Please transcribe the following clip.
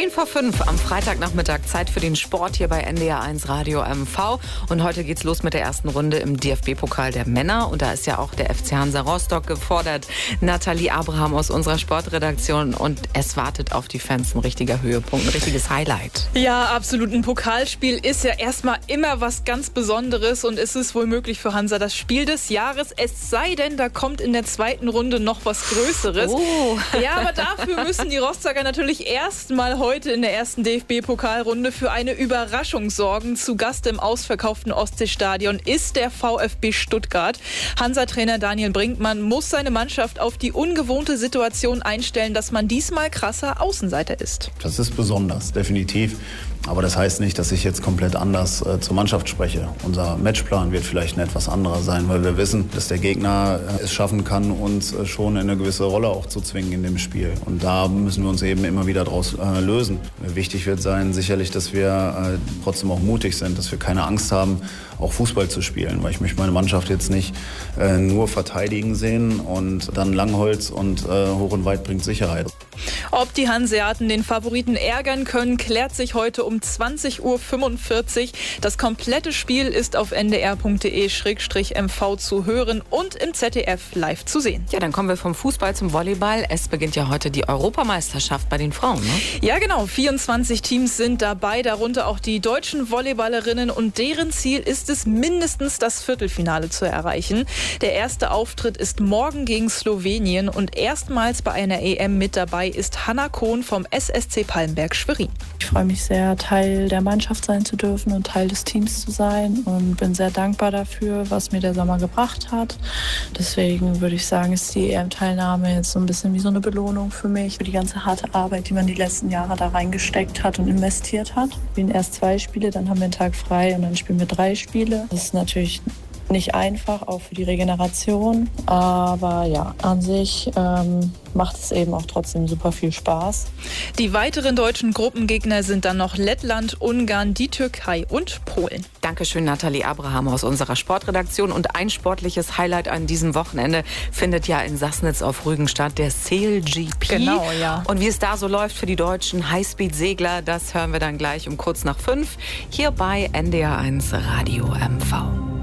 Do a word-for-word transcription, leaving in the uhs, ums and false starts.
zehn vor fünf am Freitagnachmittag, Zeit für den Sport hier bei N D R eins Radio M V. Und heute geht's los mit der ersten Runde im D F B-Pokal der Männer. Und da ist ja auch der F C Hansa Rostock gefordert. Nathalie Abraham aus unserer Sportredaktion. Und es wartet auf die Fans ein richtiger Höhepunkt, ein richtiges Highlight. Ja, absolut. Ein Pokalspiel ist ja erstmal immer was ganz Besonderes. Und ist es wohl möglich für Hansa das Spiel des Jahres? Es sei denn, da kommt in der zweiten Runde noch was Größeres. Oh. Ja, aber dafür müssen die Rostocker natürlich erstmal heute in der ersten D F B-Pokalrunde für eine Überraschung sorgen. Zu Gast im ausverkauften Ostseestadion ist der VfB Stuttgart. Hansa-Trainer Daniel Brinkmann muss seine Mannschaft auf die ungewohnte Situation einstellen, dass man diesmal krasser Außenseiter ist. Das ist besonders, definitiv. Aber das heißt nicht, dass ich jetzt komplett anders äh, zur Mannschaft spreche. Unser Matchplan wird vielleicht ein etwas anderer sein, weil wir wissen, dass der Gegner äh, es schaffen kann, uns äh, schon in eine gewisse Rolle auch zu zwingen in dem Spiel. Und da müssen wir uns eben immer wieder draus äh, lösen. Wichtig wird sein sicherlich, dass wir äh, trotzdem auch mutig sind, dass wir keine Angst haben, auch Fußball zu spielen. Weil ich möchte meine Mannschaft jetzt nicht äh, nur verteidigen sehen und dann Langholz und äh, hoch und weit bringt Sicherheit. Ob die Hanseaten den Favoriten ärgern können, klärt sich heute um zwanzig Uhr fünfundvierzig. Das komplette Spiel ist auf n d r punkt d e slash m v zu hören und im Z D F live zu sehen. Ja, dann kommen wir vom Fußball zum Volleyball. Es beginnt ja heute die Europameisterschaft bei den Frauen, ne? Ja, genau. vierundzwanzig Teams sind dabei, darunter auch die deutschen Volleyballerinnen. Und deren Ziel ist es, mindestens das Viertelfinale zu erreichen. Der erste Auftritt ist morgen gegen Slowenien. Und erstmals bei einer E M mit dabei ist Hanna Kohn vom S S C Palmberg Schwerin. Ich freue mich sehr, Teil der Mannschaft sein zu dürfen und Teil des Teams zu sein und bin sehr dankbar dafür, was mir der Sommer gebracht hat. Deswegen würde ich sagen, ist die E M-Teilnahme jetzt so ein bisschen wie so eine Belohnung für mich, für die ganze harte Arbeit, die man die letzten Jahre da reingesteckt hat und investiert hat. Wir spielen erst zwei Spiele, dann haben wir einen Tag frei und dann spielen wir drei Spiele. Das ist natürlich nicht einfach, auch für die Regeneration, aber ja, an sich ähm, macht es eben auch trotzdem super viel Spaß. Die weiteren deutschen Gruppengegner sind dann noch Lettland, Ungarn, die Türkei und Polen. Dankeschön, Nathalie Abraham aus unserer Sportredaktion. Und ein sportliches Highlight an diesem Wochenende findet ja in Sassnitz auf Rügen statt, der Sail G P. Genau, ja. Und wie es da so läuft für die deutschen Highspeed-Segler, das hören wir dann gleich um kurz nach fünf hier bei N D R eins Radio M V.